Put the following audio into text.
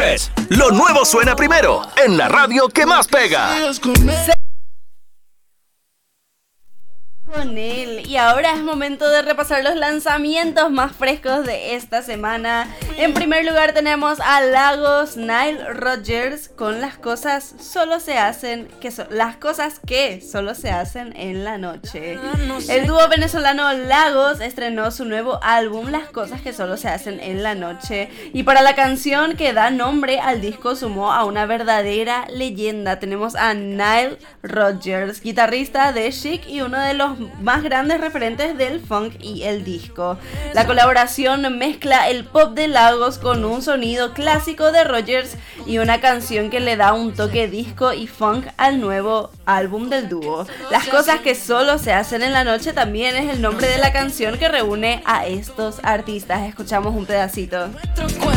Hits. Lo nuevo suena primero en la radio que más pega. Con él. Y ahora es momento de repasar los lanzamientos más frescos de esta semana. En primer lugar tenemos a Lagos, Nile Rodgers con las cosas las cosas que solo se hacen en la noche. El dúo venezolano Lagos estrenó su nuevo álbum Las cosas que solo se hacen en la noche, y para la canción que da nombre al disco sumó a una verdadera leyenda. Tenemos a Nile Rodgers, guitarrista de Chic y uno de los más grandes referentes del funk y el disco. La colaboración mezcla el pop de Lagos con un sonido clásico de Rodgers y una canción que le da un toque disco y funk al nuevo álbum del dúo. Las cosas que solo se hacen en la noche también es el nombre de la canción que reúne a estos artistas. Escuchamos un pedacito.